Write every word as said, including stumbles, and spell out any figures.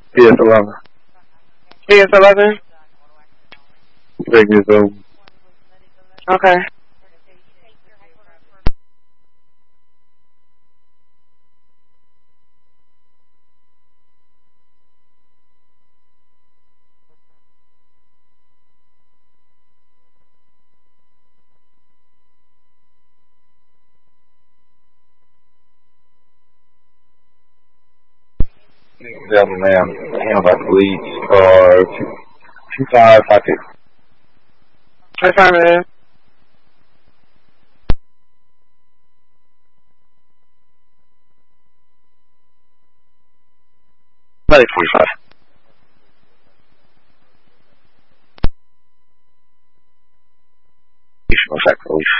P S eleven. P S eleven? Take me some. Okay. Yeah, ma'am. Damn, I believe uh two five five two. Affirmative. Medic forty-five. Effect release.